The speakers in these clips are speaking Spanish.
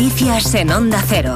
Noticias en Onda Cero.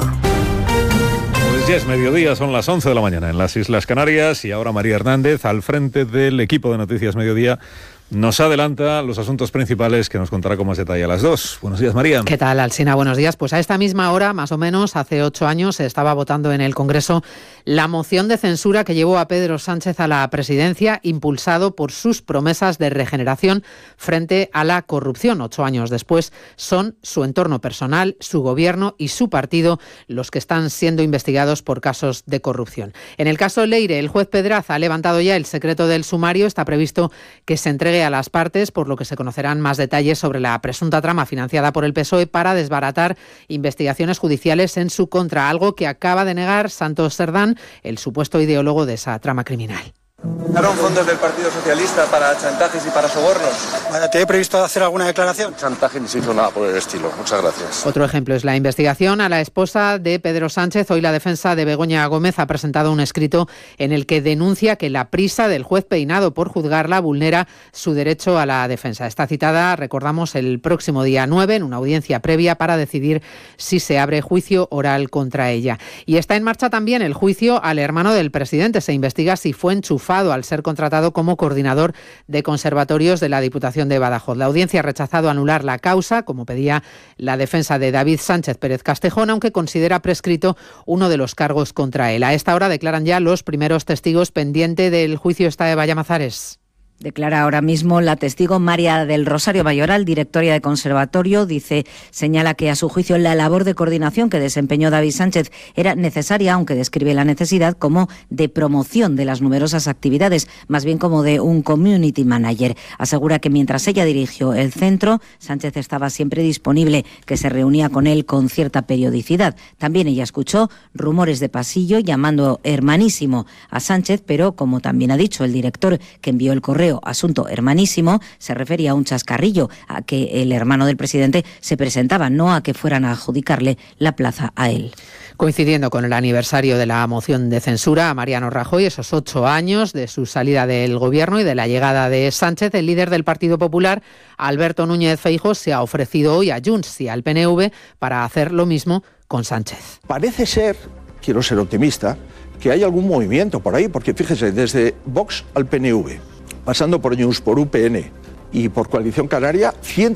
Pues ya es mediodía, son las 11 de la mañana en las Islas Canarias y ahora María Hernández, al frente del equipo de Noticias Mediodía, nos adelanta los asuntos principales que nos contará con más detalle a las 2. Buenos días, María. ¿Qué tal, Alsina? Buenos días. Pues a esta misma hora, más o menos, hace 8 años, se estaba votando en el Congreso la moción de censura que llevó a Pedro Sánchez a la presidencia, impulsado por sus promesas de regeneración frente a la corrupción. 8 años después, son su entorno personal, su gobierno y su partido los que están siendo investigados por casos de corrupción. En el caso Leire, el juez Pedraza ha levantado ya el secreto del sumario. Está previsto que se entregue a las partes, por lo que se conocerán más detalles sobre la presunta trama financiada por el PSOE para desbaratar investigaciones judiciales en su contra, algo que acaba de negar Santos Cerdán, el supuesto ideólogo de esa trama criminal. ¿Usaron fondos del Partido Socialista para chantajes y para sobornos? Bueno, ¿te he previsto hacer alguna declaración? Chantaje ni se hizo nada por el estilo. Muchas gracias. Otro ejemplo es la investigación a la esposa de Pedro Sánchez. Hoy la defensa de Begoña Gómez ha presentado un escrito en el que denuncia que la prisa del juez Peinado por juzgarla vulnera su derecho a la defensa. Está citada, recordamos, el próximo día 9 en una audiencia previa para decidir si se abre juicio oral contra ella. Y está en marcha también el juicio al hermano del presidente. Se investiga si fue enchufado al ser contratado como coordinador de conservatorios de la Diputación de Badajoz. La audiencia ha rechazado anular la causa, como pedía la defensa de David Sánchez Pérez Castejón, aunque considera prescrito uno de los cargos contra él. A esta hora declaran ya los primeros testigos. Pendiente del juicio está Eva Llamazares. Declara ahora mismo la testigo María del Rosario Mayoral, directora de conservatorio. Señala que a su juicio la labor de coordinación que desempeñó David Sánchez era necesaria, aunque describe la necesidad como de promoción de las numerosas actividades, más bien como de un community manager. Asegura que mientras ella dirigió el centro, Sánchez estaba siempre disponible, que se reunía con él con cierta periodicidad. También ella escuchó rumores de pasillo llamando hermanísimo a Sánchez, pero como también ha dicho el director que envió el correo asunto hermanísimo, se refería a un chascarrillo, a que el hermano del presidente se presentaba, no a que fueran a adjudicarle la plaza a él. Coincidiendo con el aniversario de la moción de censura a Mariano Rajoy, esos 8 años de su salida del gobierno y de la llegada de Sánchez, el líder del Partido Popular, Alberto Núñez Feijóo, se ha ofrecido hoy a Junts y al PNV para hacer lo mismo con Sánchez. Parece ser, quiero ser optimista, que hay algún movimiento por ahí, porque fíjese, desde Vox al PNV, pasando por Junts, por UPN y por Coalición Canaria,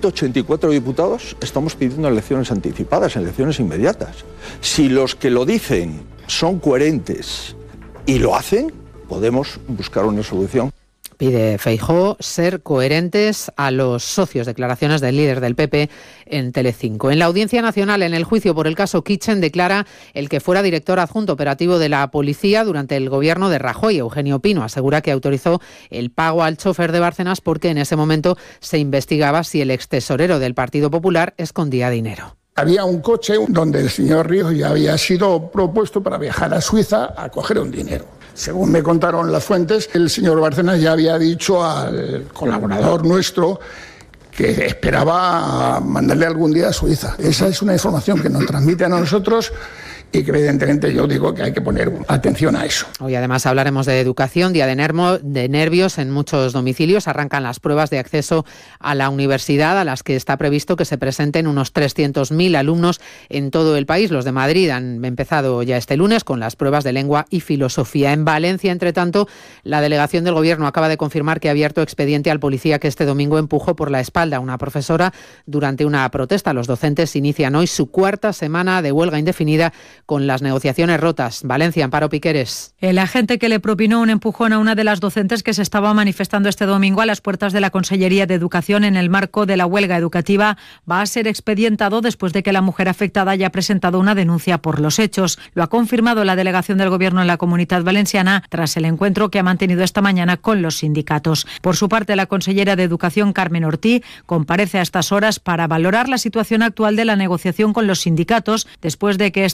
184 diputados estamos pidiendo elecciones anticipadas, elecciones inmediatas. Si los que lo dicen son coherentes y lo hacen, podemos buscar una solución. Pide Feijóo ser coherentes a los socios. Declaraciones del líder del PP en Telecinco. En la Audiencia Nacional, en el juicio por el caso Kitchen, declara el que fuera director adjunto operativo de la policía durante el gobierno de Rajoy, Eugenio Pino. Asegura que autorizó el pago al chofer de Bárcenas porque en ese momento se investigaba si el extesorero del Partido Popular escondía dinero. Había un coche donde el señor Ríos ya había sido propuesto para viajar a Suiza a coger un dinero. Según me contaron las fuentes, el señor Bárcenas ya había dicho al colaborador nuestro que esperaba mandarle algún día a Suiza. Esa es una información que nos transmiten a nosotros y que evidentemente yo digo que hay que poner atención a eso. Hoy además hablaremos de educación, día de nervios en muchos domicilios. Arrancan las pruebas de acceso a la universidad, a las que está previsto que se presenten unos 300.000 alumnos en todo el país. Los de Madrid han empezado ya este lunes con las pruebas de lengua y filosofía. En Valencia, entre tanto, la delegación del Gobierno acaba de confirmar que ha abierto expediente al policía que este domingo empujó por la espalda a una profesora durante una protesta. Los docentes inician hoy su 4ª semana de huelga indefinida con las negociaciones rotas. Valencia, Amparo Piqueres. El agente que le propinó un empujón a una de las docentes que se estaba manifestando este domingo a las puertas de la Consellería de Educación en el marco de la huelga educativa va a ser expedientado después de que la mujer afectada haya presentado una denuncia por los hechos. Lo ha confirmado la delegación del Gobierno en la Comunidad Valenciana tras el encuentro que ha mantenido esta mañana con los sindicatos. Por su parte, la consellera de Educación, Carmen Ortí, comparece a estas horas para valorar la situación actual de la negociación con los sindicatos después de que este PB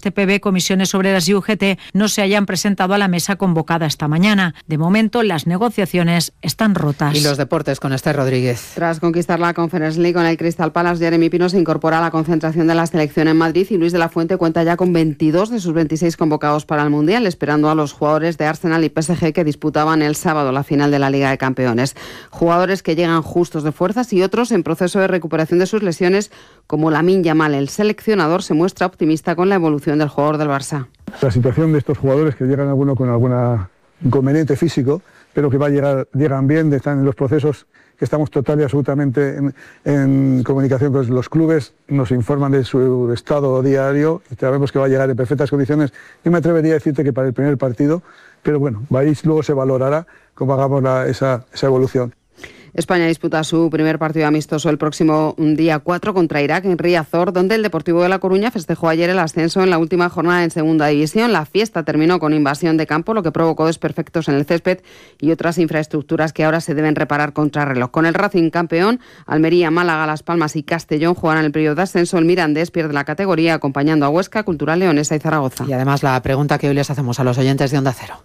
Comisiones Obreras y UGT no se hayan presentado a la mesa convocada esta mañana. De momento, las negociaciones están rotas. Y los deportes con Esther Rodríguez. Tras conquistar la Conference League con el Crystal Palace, Jeremy Pino se incorpora a la concentración de la selección en Madrid y Luis de la Fuente cuenta ya con 22 de sus 26 convocados para el Mundial, esperando a los jugadores de Arsenal y PSG que disputaban el sábado la final de la Liga de Campeones. Jugadores que llegan justos de fuerzas y otros en proceso de recuperación de sus lesiones, como Lamine Yamal. El seleccionador se muestra optimista con la evolución del jugador del Barça. La situación de estos jugadores, que llegan alguno con algún inconveniente físico, pero que llegan bien, están en los procesos, que estamos total y absolutamente en comunicación con los clubes, nos informan de su estado diario y sabemos que va a llegar en perfectas condiciones. Yo me atrevería a decirte que para el primer partido, pero bueno, luego se valorará cómo hagamos esa evolución. España disputa su primer partido amistoso el próximo día 4 contra Irak en Riazor, donde el Deportivo de La Coruña festejó ayer el ascenso en la última jornada en Segunda División. La fiesta terminó con invasión de campo, lo que provocó desperfectos en el césped y otras infraestructuras que ahora se deben reparar contra reloj. Con el Racing campeón, Almería, Málaga, Las Palmas y Castellón jugarán el periodo de ascenso. El Mirandés pierde la categoría acompañando a Huesca, Cultural Leonesa y Zaragoza. Y además la pregunta que hoy les hacemos a los oyentes de Onda Cero.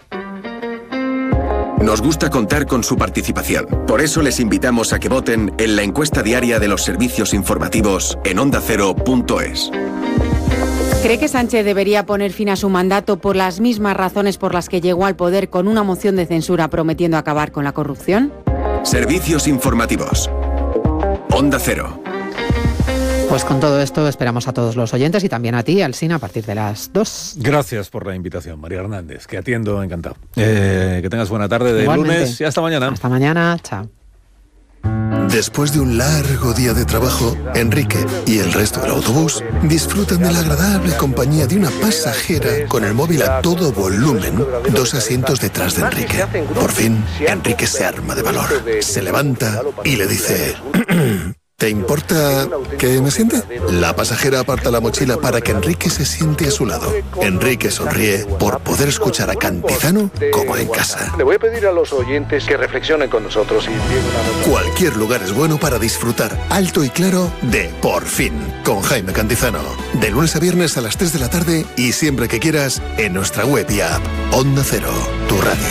Nos gusta contar con su participación. Por eso les invitamos a que voten en la encuesta diaria de los servicios informativos en ondacero.es. ¿Cree que Sánchez debería poner fin a su mandato por las mismas razones por las que llegó al poder, con una moción de censura prometiendo acabar con la corrupción? Servicios informativos. Onda Cero. Pues con todo esto esperamos a todos los oyentes y también a ti, Alsina, a partir de las 2. Gracias por la invitación, María Hernández, que atiendo encantado. Que tengas buena tarde de Igualmente. Lunes y hasta mañana. Hasta mañana, chao. Después de un largo día de trabajo, Enrique y el resto del autobús disfrutan de la agradable compañía de una pasajera con el móvil a todo volumen, 2 asientos detrás de Enrique. Por fin, Enrique se arma de valor, se levanta y le dice... ¿Te importa que me siente? La pasajera aparta la mochila para que Enrique se siente a su lado. Enrique sonríe por poder escuchar a Cantizano como en casa. Le voy a pedir a los oyentes que reflexionen con nosotros y envíen una nota. Cualquier lugar es bueno para disfrutar alto y claro de Por Fin, con Jaime Cantizano. De lunes a viernes a las 3 de la tarde y siempre que quieras en nuestra web y app. Onda Cero, tu radio.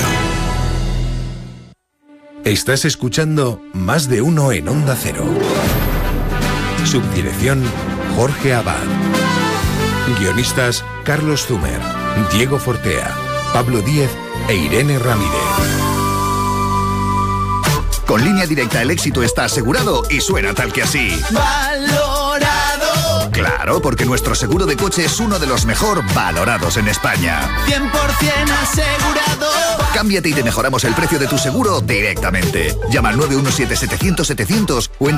Estás escuchando Más de Uno en Onda Cero. Subdirección Jorge Abad. Guionistas Carlos Zumer, Diego Fortea, Pablo Díez e Irene Ramírez. Con Línea Directa el éxito está asegurado y suena tal que así. ¡Valorado! Claro, porque nuestro seguro de coche es uno de los mejor valorados en España. 100% asegurado. Cámbiate y te mejoramos el precio de tu seguro directamente. Llama al 917-700-700 o